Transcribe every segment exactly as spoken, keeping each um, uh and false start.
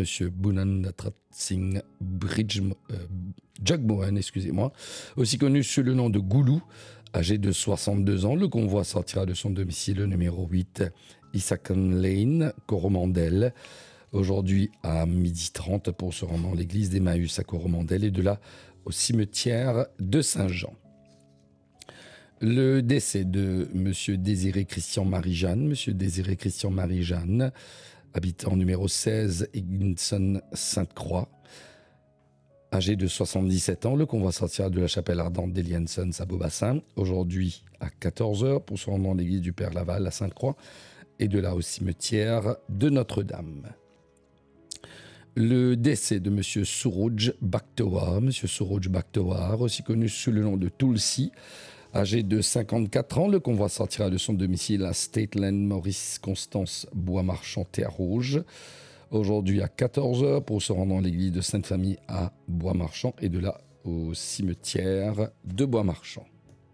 Monsieur Bunandratrat Singh Bridge, euh, Jagmohan, excusez-moi, aussi connu sous le nom de Goulou, âgé de soixante-deux ans. Le convoi sortira de son domicile numéro huit, Isakan Lane, Coromandel, aujourd'hui à midi trente pour se rendre dans l'église d'Emmaüs à Coromandel et de là au cimetière de Saint-Jean. Le décès de Monsieur Désiré Christian Marie-Jeanne, Monsieur Désiré Christian Marie-Jeanne, habitant numéro seize, Higginson Sainte-Croix, âgé de soixante-dix-sept ans. Le convoi sortira de la chapelle ardente d'Eliansons à Beaubassin, aujourd'hui à quatorze heures pour se rendre dans l'église du Père Laval à Sainte-Croix et de là au cimetière de Notre-Dame. Le décès de M. Suraj Bakhtewar, M. Suraj Bakhtewar, aussi connu sous le nom de Tulsi, âgé de cinquante-quatre ans. Le convoi sortira de son domicile à Stateland Maurice Constance Bois-Marchand Terre Rouge, aujourd'hui à quatorze heures pour se rendre dans l'église de Sainte-Famille à Bois-Marchand et de là au cimetière de Bois-Marchand.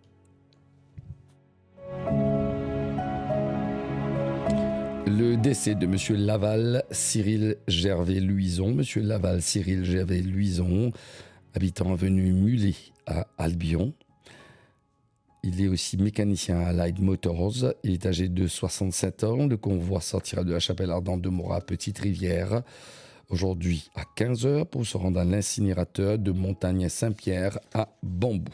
Le décès de M. Laval Cyril Gervais-Luison. M. Laval Cyril Gervais-Luison, habitant avenue Mulet à Albion. Il est aussi mécanicien à Allied Motors. Il est âgé de soixante-sept ans. Le convoi sortira de la chapelle ardente de Morat, Petite-Rivière, aujourd'hui à quinze heures pour se rendre à l'incinérateur de Montagne-Saint-Pierre à Bambou.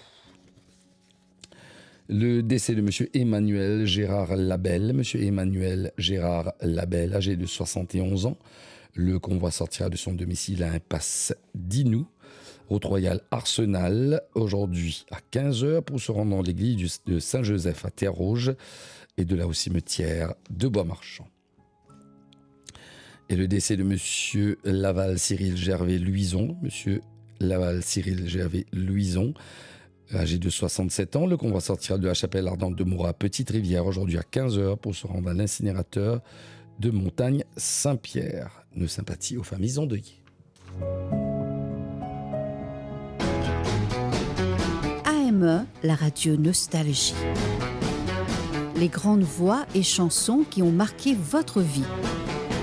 Le décès de M. Emmanuel Gérard Labelle. M. Emmanuel Gérard Labelle, âgé de soixante et onze ans. Le convoi sortira de son domicile à Impasse d'Inou, route royale Arsenal, aujourd'hui à quinze heures pour se rendre dans l'église de Saint-Joseph à Terre-Rouge et de là au cimetière de Bois-Marchand. Et le décès de M. Laval Cyril Gervais-Luison. M. Laval Cyril Gervais-Luison, âgé de soixante-sept ans. Le convoi sortira de la chapelle ardente de Morat, Petite-Rivière, aujourd'hui à quinze heures pour se rendre à l'incinérateur de Montagne-Saint-Pierre. Nos sympathies aux familles endeuillées. A M E, la radio Nostalgie. Les grandes voix et chansons qui ont marqué votre vie.